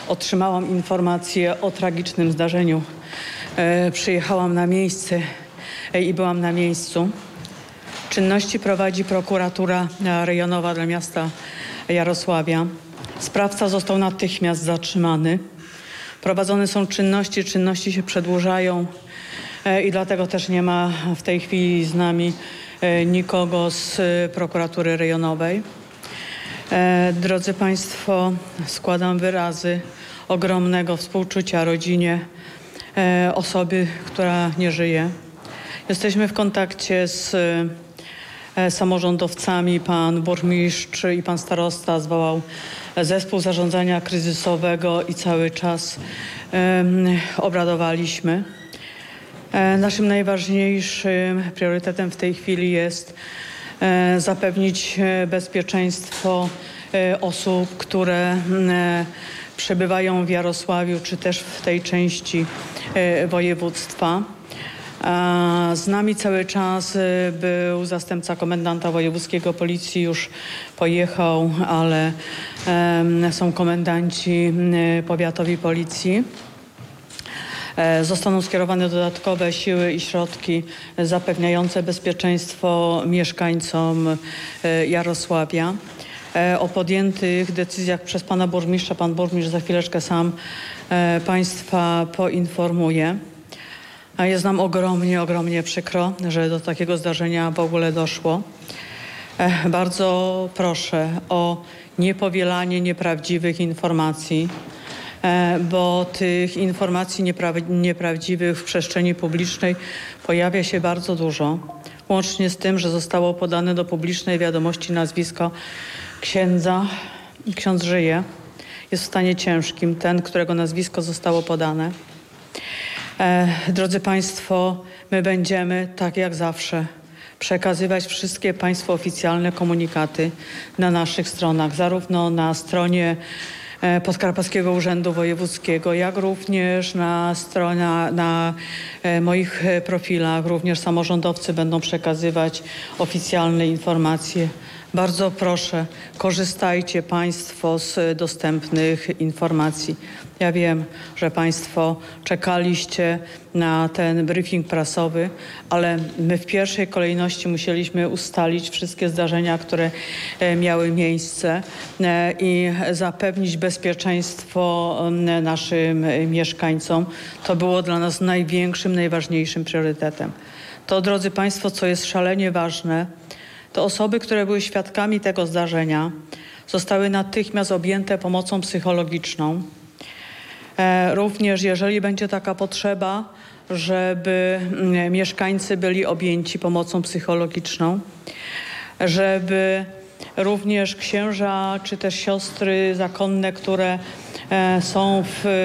otrzymałam informację o tragicznym zdarzeniu. Przyjechałam na miejsce i byłam na miejscu. Czynności prowadzi prokuratura rejonowa dla miasta Jarosławia. Sprawca został natychmiast zatrzymany. Prowadzone są czynności się przedłużają i dlatego też nie ma w tej chwili z nami nikogo z prokuratury rejonowej. Drodzy Państwo, składam wyrazy ogromnego współczucia rodzinie osoby, która nie żyje. Jesteśmy w kontakcie z samorządowcami. Pan burmistrz i pan starosta zwołał zespół zarządzania kryzysowego i cały czas obradowaliśmy. Naszym najważniejszym priorytetem w tej chwili jest zapewnić bezpieczeństwo osób, które przebywają w Jarosławiu, czy też w tej części województwa. Z nami cały czas był zastępca komendanta wojewódzkiego policji, już pojechał, ale są komendanci powiatowi policji. Zostaną skierowane dodatkowe siły i środki zapewniające bezpieczeństwo mieszkańcom Jarosławia. O podjętych decyzjach przez pana burmistrza, pan burmistrz za chwileczkę sam Państwa poinformuje. A jest nam ogromnie przykro, że do takiego zdarzenia w ogóle doszło. Bardzo proszę o niepowielanie nieprawdziwych informacji, bo tych informacji nieprawdziwych w przestrzeni publicznej pojawia się bardzo dużo. Łącznie z tym, że zostało podane do publicznej wiadomości nazwisko księdza. Ksiądz żyje, jest w stanie ciężkim, ten, którego nazwisko zostało podane. Drodzy Państwo, my będziemy, tak jak zawsze, przekazywać wszystkie Państwu oficjalne komunikaty na naszych stronach, zarówno na stronie Podkarpackiego Urzędu Wojewódzkiego, jak również na moich profilach. Również samorządowcy będą przekazywać oficjalne informacje. Bardzo proszę, korzystajcie Państwo z dostępnych informacji. Ja wiem, że Państwo czekaliście na ten briefing prasowy, ale my w pierwszej kolejności musieliśmy ustalić wszystkie zdarzenia, które miały miejsce i zapewnić bezpieczeństwo naszym mieszkańcom. To było dla nas największym, najważniejszym priorytetem. To, drodzy Państwo, co jest szalenie ważne, to osoby, które były świadkami tego zdarzenia, zostały natychmiast objęte pomocą psychologiczną. Również jeżeli będzie taka potrzeba, żeby mieszkańcy byli objęci pomocą psychologiczną, żeby również księża czy też siostry zakonne, które są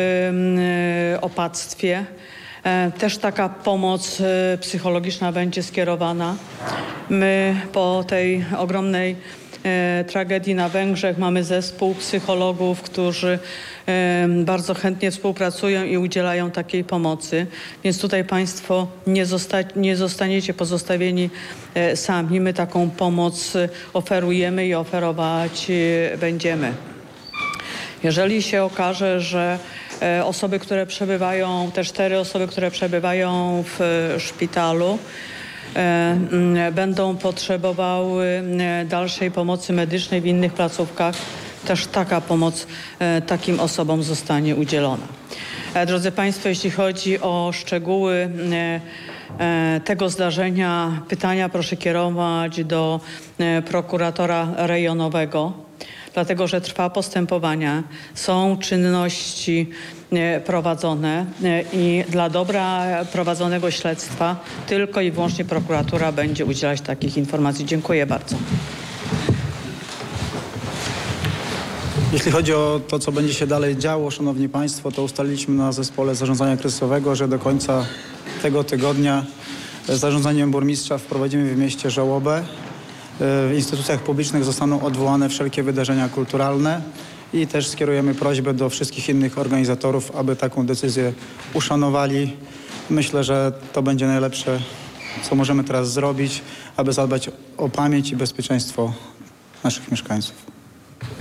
w opactwie, też taka pomoc psychologiczna będzie skierowana. My po tej ogromnej tragedii na Węgrzech mamy zespół psychologów, którzy bardzo chętnie współpracują i udzielają takiej pomocy. Więc tutaj Państwo nie zostaniecie pozostawieni sami. My taką pomoc oferujemy i oferować będziemy. Jeżeli się okaże, że osoby, które przebywają, te 4 osoby, które przebywają w szpitalu, będą potrzebowały dalszej pomocy medycznej w innych placówkach, też taka pomoc takim osobom zostanie udzielona. Drodzy Państwo, jeśli chodzi o szczegóły tego zdarzenia, pytania proszę kierować do prokuratora rejonowego, dlatego że trwa postępowanie, są czynności prowadzone i dla dobra prowadzonego śledztwa tylko i wyłącznie prokuratura będzie udzielać takich informacji. Dziękuję bardzo. Jeśli chodzi o to, co będzie się dalej działo, Szanowni Państwo, to ustaliliśmy na zespole zarządzania kryzysowego, że do końca tego tygodnia zarządzeniem burmistrza wprowadzimy w mieście żałobę. W instytucjach publicznych zostaną odwołane wszelkie wydarzenia kulturalne i też skierujemy prośbę do wszystkich innych organizatorów, aby taką decyzję uszanowali. Myślę, że to będzie najlepsze, co możemy teraz zrobić, aby zadbać o pamięć i bezpieczeństwo naszych mieszkańców.